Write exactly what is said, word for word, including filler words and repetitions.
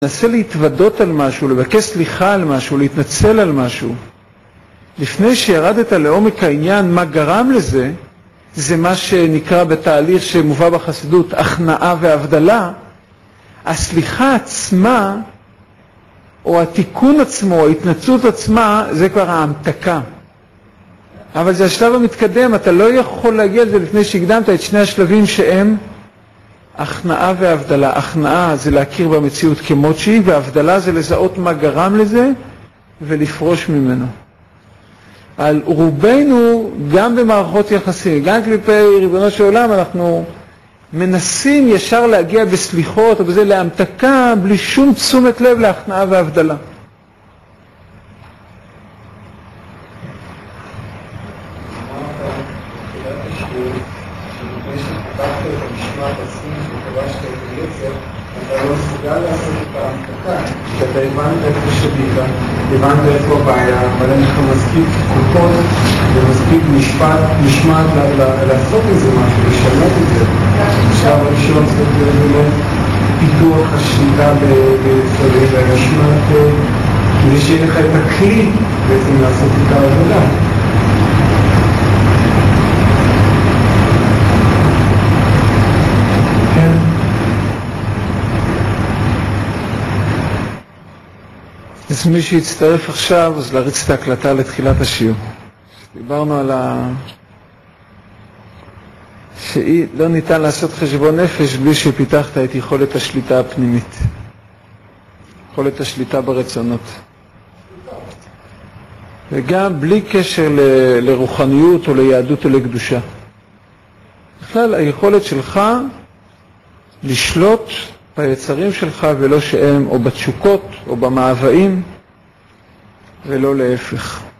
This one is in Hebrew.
נסה להתוודות על משהו, לבקש סליחה על משהו, להתנצל על משהו. לפני שירדת לעומק העניין, מה גרם לזה, זה מה שנקרא בתהליך שמובא בחסידות, הכנעה והבדלה. הסליחה עצמה, או התיקון עצמו, או ההתנצלות עצמה, זה כבר ההמתקה. אבל זה השלב המתקדם, אתה לא יכול להגיע לזה לפני שהקדמת את שני השלבים שהם הכנעה והבדלה. הכנעה זה להכיר במציאות כמות שהיא, והבדלה זה לזהות מה גרם לזה ולפרוש ממנו. על רובנו, גם במערכות יחסים, גם כלפי ריבונו של עולם, אנחנו מנסים ישר להגיע בסליחות או בזה להמתקה בלי שום תשומת לב להכנעה והבדלה. אתה לא מסוגל לעשות את ההמתקה, כי אתה הבנת איפה שבית, הבנת איפה הבעיה, אבל אין לך מספיק כוחות ומספיק משמעת לעשות איזה משהו, לשנות את זה. עכשיו הראשון זה באמת פיתוח השליטה ביצורי והמשמעת, כדי שיהיה לך את הכלי בעצם לעשות את העבודה. אז מי שיצטרף עכשיו, אז להריץ את ההקלטה לתחילת השיעור. דיברנו על ה... שלא ניתן לעשות חשבון נפש בלי שפיתחת את יכולת השליטה הפנימית. יכולת השליטה ברצונות. וגם בלי קשר ל... לרוחניות או ליהדות או לקדושה. בכלל, היכולת שלך לשלוט ביצרים שלך ולא שהם, או בתשוקות, או במאוויים, ולא להפך.